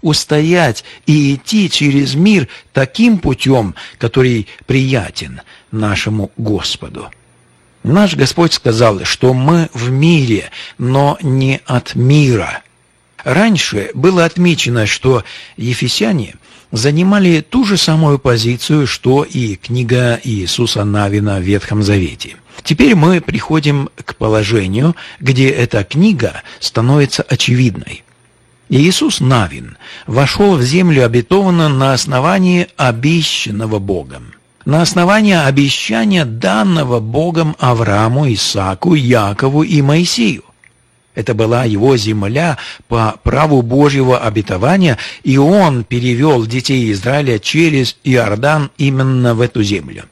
устоять и идти через мир таким путем, который приятен нашему Господу. Наш Господь сказал, что мы в мире, но не от мира. Раньше было отмечено, что ефесяне занимали ту же самую позицию, что и книга Иисуса Навина в Ветхом Завете. Теперь мы приходим к положению, где эта книга становится очевидной. Иисус Навин вошел в землю обетованную на основании обещанного Богом, на основании обещания, данного Богом Аврааму, Исааку, Якову и Моисею. Это была его земля по праву Божьего обетования, и он перевел детей Израиля через Иордан именно в эту землю.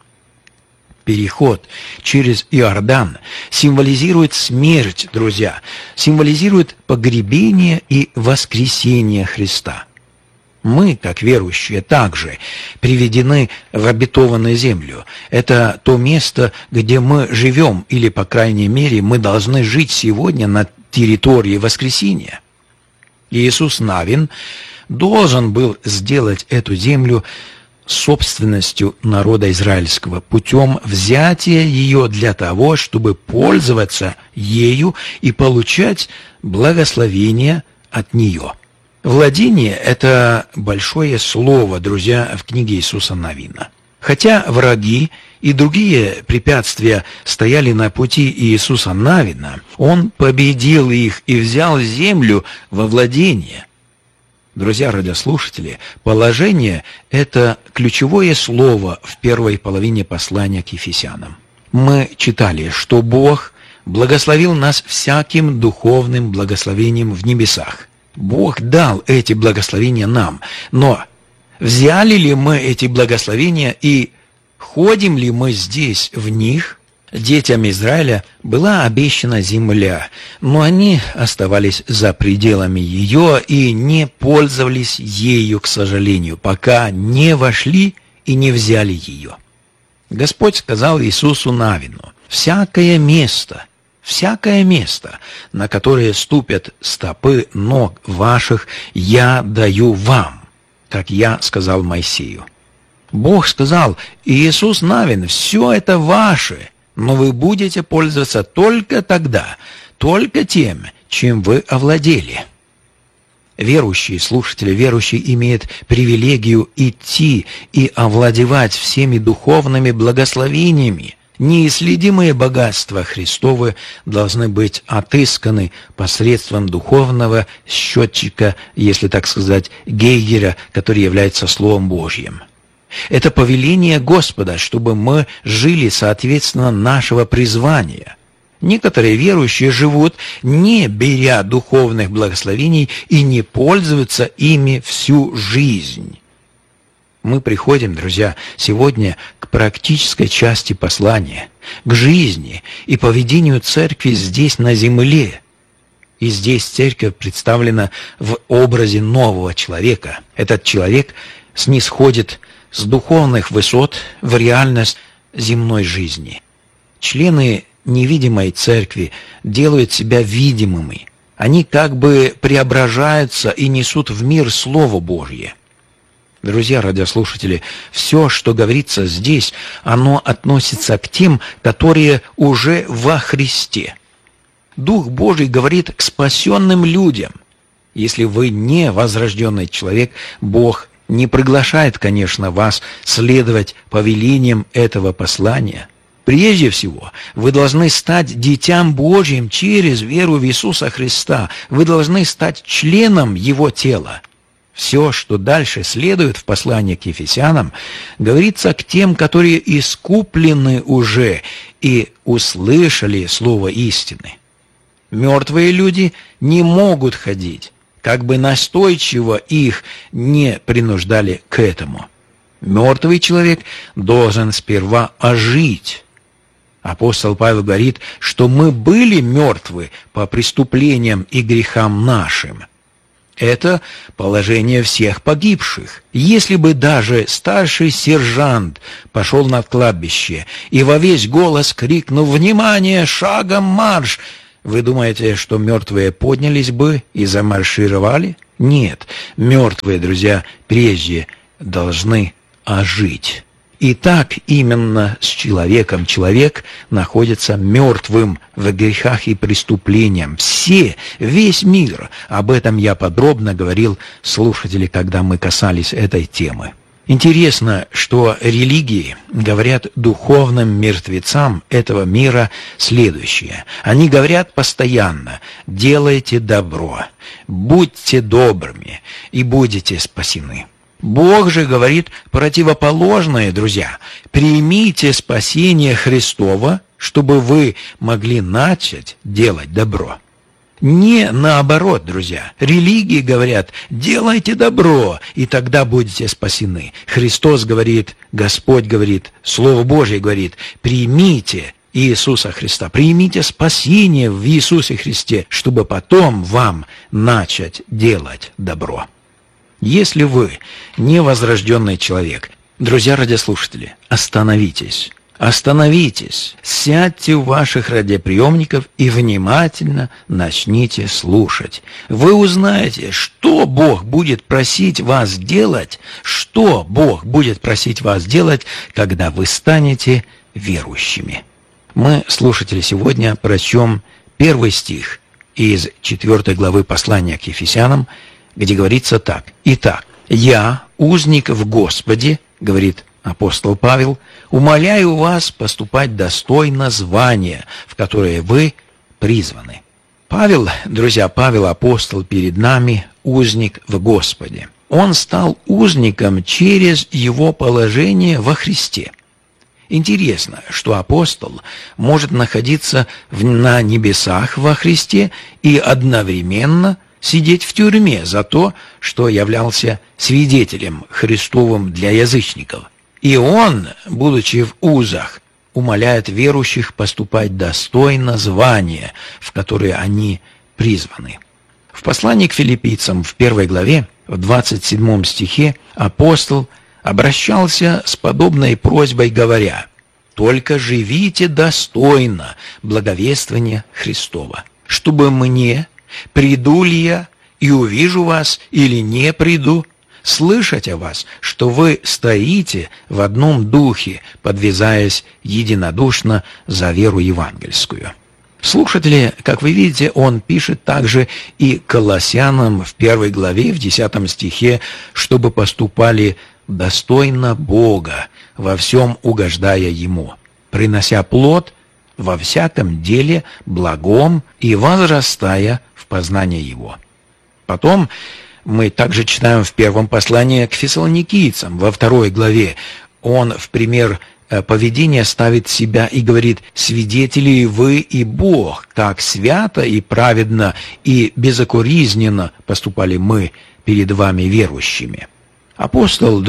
Переход через Иордан символизирует смерть, друзья, символизирует погребение и воскресение Христа. Мы, как верующие, также приведены в обетованную землю. Это то место, где мы живем, или, по крайней мере, мы должны жить сегодня на территории воскресения. Иисус Навин должен был сделать эту землю собственностью народа израильского путем взятия ее для того, чтобы пользоваться ею и получать благословение от нее. Владение – это большое слово, друзья, в книге Иисуса Навина. Хотя враги и другие препятствия стояли на пути Иисуса Навина, он победил их и взял землю во владение. Друзья радиослушатели, положение – это ключевое слово в первой половине послания к Ефесянам. Мы читали, что Бог благословил нас всяким духовным благословением в небесах. Бог дал эти благословения нам, но взяли ли мы эти благословения и ходим ли мы здесь в них? Детям Израиля была обещана земля, но они оставались за пределами ее и не пользовались ею, к сожалению, пока не вошли и не взяли ее. Господь сказал Иисусу Навину: «Всякое место, на которое ступят стопы ног ваших, я даю вам, как я сказал Моисею». Бог сказал: «Иисус Навин, все это ваше, но вы будете пользоваться только тогда, только тем, чем вы овладели». Верующие, слушатели, верующий имеет привилегию идти и овладевать всеми духовными благословениями. Неисследимые богатства Христовы должны быть отысканы посредством духовного счетчика, если так сказать, Гейгера, который является Словом Божьим. Это повеление Господа, чтобы мы жили соответственно нашего призвания. Некоторые верующие живут, не беря духовных благословений и не пользуются ими всю жизнь. Мы приходим, друзья, сегодня к практической части послания, к жизни и поведению церкви здесь на земле. И здесь церковь представлена в образе нового человека. Этот человек снисходит с духовных высот в реальность земной жизни. Члены невидимой церкви делают себя видимыми. Они как бы преображаются и несут в мир Слово Божье. Друзья радиослушатели, все, что говорится здесь, оно относится к тем, которые уже во Христе. Дух Божий говорит к спасенным людям. Если вы не возрожденный человек, Бог не приглашает, конечно, вас следовать повелениям этого послания. Прежде всего, вы должны стать Дитям Божьим через веру в Иисуса Христа. Вы должны стать членом Его тела. Все, что дальше следует в послании к Ефесянам, говорится к тем, которые искуплены уже и услышали слово истины. Мертвые люди не могут ходить, как бы настойчиво их не принуждали к этому. Мертвый человек должен сперва ожить. Апостол Павел говорит, что мы были мертвы по преступлениям и грехам нашим. Это положение всех погибших. Если бы даже старший сержант пошел на кладбище и во весь голос крикнул: «Внимание! Шагом марш!», вы думаете, что мертвые поднялись бы и замаршировали? Нет, мертвые, друзья, прежде должны ожить. И так именно с человеком. Человек находится мертвым в грехах и преступлениях. Весь мир. Об этом я подробно говорил слушателям, когда мы касались этой темы. Интересно, что религии говорят духовным мертвецам этого мира следующее. Они говорят постоянно: делайте добро, будьте добрыми и будете спасены. Бог же говорит противоположное, друзья. Примите спасение Христово, чтобы вы могли начать делать добро. Не наоборот, друзья. Религии говорят: делайте добро, и тогда будете спасены. Христос говорит, Господь говорит, Слово Божье говорит: примите Иисуса Христа, примите спасение в Иисусе Христе, чтобы потом вам начать делать добро. Если вы невозрожденный человек, друзья радиослушатели, остановитесь. Остановитесь, сядьте у ваших радиоприемников и внимательно начните слушать. Вы узнаете, что Бог будет просить вас делать, когда вы станете верующими. Мы, слушатели, сегодня прочтем 1 стих из 4 главы послания к Ефесянам, где говорится так: «Итак, я, узник в Господе, — говорит апостол Павел, — умоляю вас поступать достойно звания, в которое вы призваны». Павел, друзья, апостол перед нами, узник в Господе. Он стал узником через его положение во Христе. Интересно, что апостол может находиться на небесах во Христе и одновременно сидеть в тюрьме за то, что являлся свидетелем Христовым для язычников. И он, будучи в узах, умоляет верующих поступать достойно звания, в которое они призваны. В послании к филиппийцам в 1 главе, в 27 стихе, апостол обращался с подобной просьбой, говоря: «Только живите достойно благовествования Христова, чтобы мне, приду ли я и увижу вас или не приду, слышать о вас, что вы стоите в одном духе, подвязаясь единодушно за веру евангельскую». Слушатели, как вы видите, он пишет также и Колоссянам в 1 главе, в 10 стихе, чтобы поступали достойно Бога, во всем угождая Ему, принося плод во всяком деле благом и возрастая в познании Его. Потом мы также читаем в первом послании к фессалоникийцам, во 2 главе, он в пример поведения ставит себя и говорит: «Свидетели вы и Бог, как свято и праведно и безукоризненно поступали мы перед вами верующими». Апостол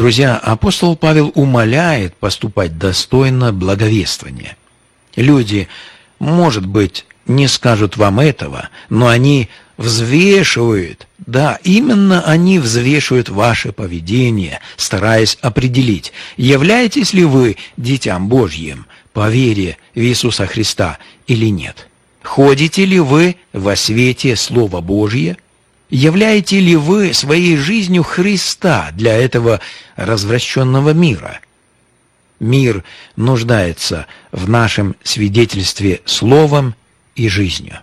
Павел умоляет поступать достойно благовествования. Люди, может быть, не скажут вам этого, но они взвешивают, именно они взвешивают ваше поведение, стараясь определить, являетесь ли вы Дитям Божьим по вере в Иисуса Христа или нет. Ходите ли вы во свете Слова Божьего? Являете ли вы своей жизнью Христа для этого развращенного мира? Мир нуждается в нашем свидетельстве словом и жизнью.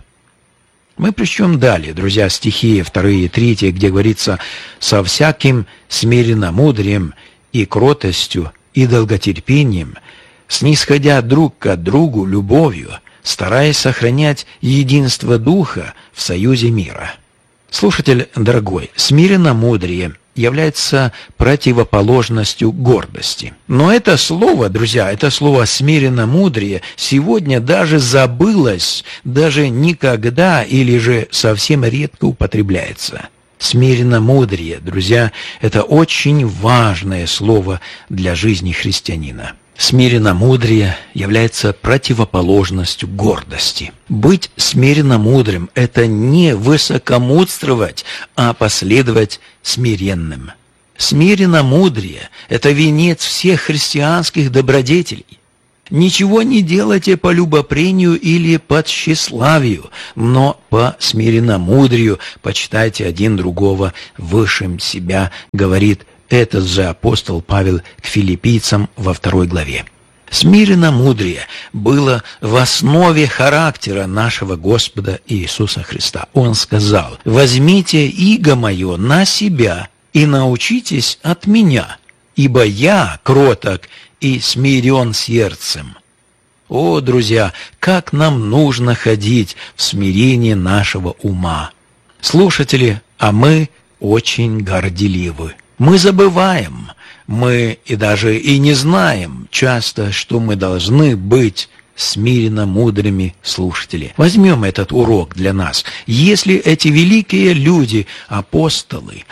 Мы прочтем далее, друзья, стихи 2 и 3, где говорится: «Со всяким смиренномудрием и кротостью и долготерпением, снисходя друг к другу любовью, стараясь сохранять единство Духа в союзе мира». Слушатель дорогой, смиренномудрие является противоположностью гордости. Но это слово, друзья, это слово «смиренномудрие» сегодня даже забылось, даже никогда или же совсем редко употребляется. Смиренномудрие, друзья, это очень важное слово для жизни христианина. Смиренномудрие является противоположностью гордости. Быть смиренномудрым – это не высокомудствовать, а последовать смиренным. Смиренномудрие – это венец всех христианских добродетелей. Ничего не делайте по любопрению или по тщеславию, но по смиренномудрию почитайте один другого высшим себя, говорит этот же апостол Павел к филиппийцам во 2 главе. Смиренномудрие было в основе характера нашего Господа Иисуса Христа. Он сказал: «Возьмите иго мое на себя и научитесь от меня, ибо я кроток и смирен сердцем». О, друзья, как нам нужно ходить в смирении нашего ума! Слушатели, а мы очень горделивы. Мы забываем, мы и даже и не знаем часто, что мы должны быть смиренно мудрыми слушатели. Возьмем этот урок для нас. Если эти великие люди, апостолы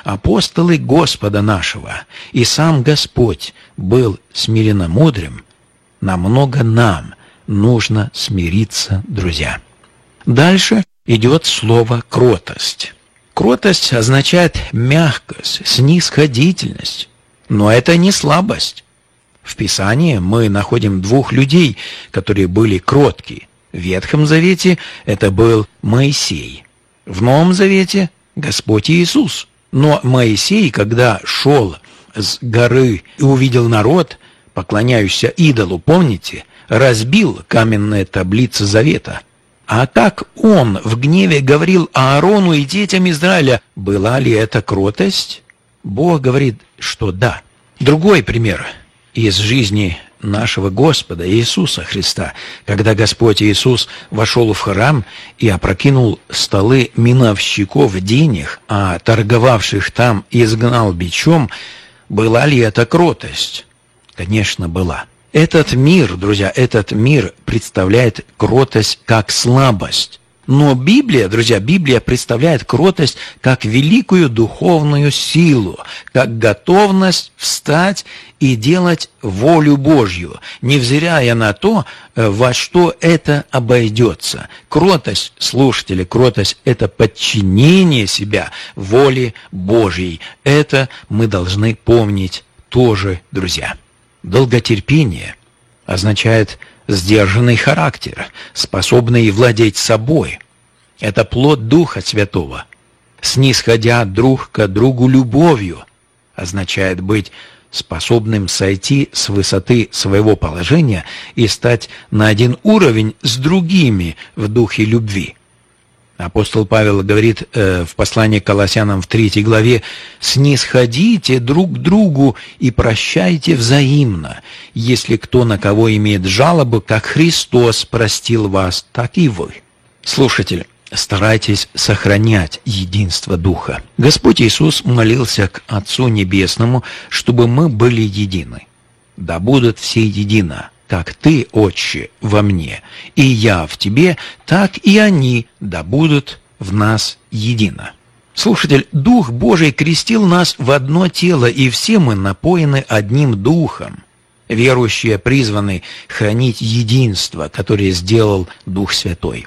Господа нашего, и сам Господь был смиренно мудрым, намного нам нужно смириться, друзья. Дальше идет слово «кротость». Кротость означает мягкость, снисходительность, но это не слабость. В Писании мы находим 2 людей, которые были кротки. В Ветхом Завете это был Моисей. В Новом Завете – Господь Иисус. Но Моисей, когда шел с горы и увидел народ, поклоняющийся идолу, помните, разбил каменные таблицы Завета. А как он в гневе говорил Аарону и детям Израиля, была ли это кротость? Бог говорит, что да. Другой пример из жизни нашего Господа Иисуса Христа, когда Господь Иисус вошел в храм и опрокинул столы миновщиков денег, а торговавших там изгнал бичом, была ли это кротость? Конечно, была. Этот мир, друзья, этот мир представляет кротость как слабость. Но Библия, друзья, Библия представляет кротость как великую духовную силу, как готовность встать и делать волю Божью, невзирая на то, во что это обойдется. Кротость, слушатели, кротость – это подчинение себя воле Божьей. Это мы должны помнить тоже, друзья. Долготерпение означает сдержанный характер, способный владеть собой. Это плод Духа Святого. Снисходя друг к другу любовью означает быть способным сойти с высоты своего положения и стать на один уровень с другими в духе любви. Апостол Павел говорит в послании к Колоссянам в 3 главе: «Снисходите друг к другу и прощайте взаимно. Если кто на кого имеет жалобу, как Христос простил вас, так и вы». Слушатель, старайтесь сохранять единство Духа. Господь Иисус молился к Отцу Небесному, чтобы мы были едины. «Да будут все едино, как Ты, Отче, во мне, и я в Тебе, так и они да будут в нас едино». Слушатель, Дух Божий крестил нас в одно тело, и все мы напоены одним Духом. Верующие призваны хранить единство, которое сделал Дух Святой.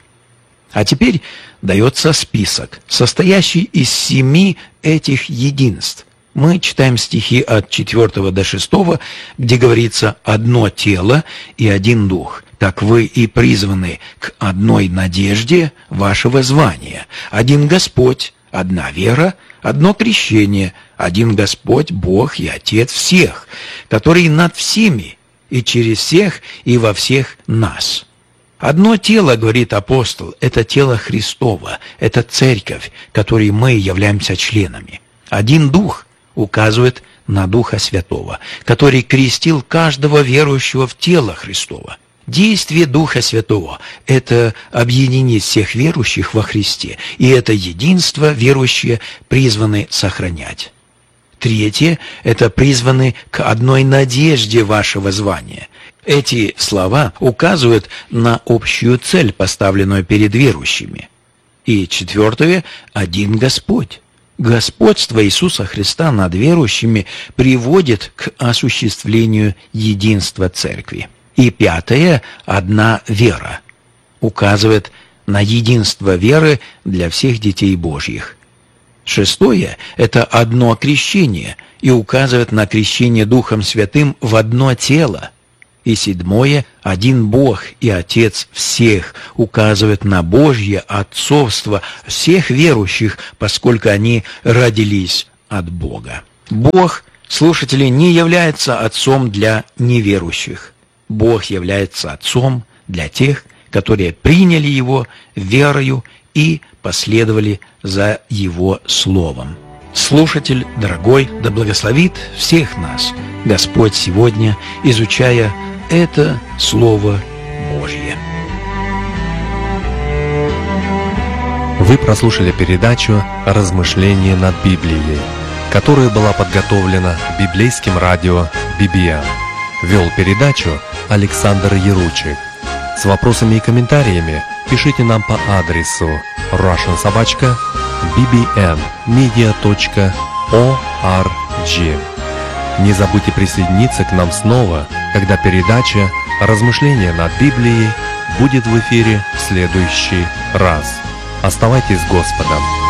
А теперь дается список, состоящий из 7 этих единств. Мы читаем стихи от 4 до 6, где говорится «одно тело и один дух, так вы и призваны к одной надежде вашего звания, один Господь, одна вера, одно крещение, один Господь, Бог и Отец всех, который над всеми и через всех и во всех нас». Одно тело, говорит апостол, это тело Христово, это церковь, которой мы являемся членами. Один дух указывает на Духа Святого, который крестил каждого верующего в тело Христово. Действие Духа Святого – это объединение всех верующих во Христе, и это единство верующие призваны сохранять. Третье – это призваны к одной надежде вашего звания. Эти слова указывают на общую цель, поставленную перед верующими. И четвертое – один Господь. Господство Иисуса Христа над верующими приводит к осуществлению единства Церкви. И пятое – одна вера. Указывает на единство веры для всех детей Божьих. Шестое – это одно крещение и указывает на крещение Духом Святым в одно тело. И седьмое, один Бог и Отец всех указывает на Божье отцовство всех верующих, поскольку они родились от Бога. Бог, слушатели, не является отцом для неверующих. Бог является отцом для тех, которые приняли Его верою и последовали за Его Словом. Слушатель дорогой, да благословит всех нас Господь сегодня, изучая это Слово Божье. Вы прослушали передачу «Размышления над Библией», которая была подготовлена библейским радио BBM. Вел передачу Александр Яручик. С вопросами и комментариями пишите нам по адресу russiansobachka.bbmmedia.org. Не забудьте присоединиться к нам снова, когда передача «Размышления над Библией» будет в эфире в следующий раз. Оставайтесь с Господом!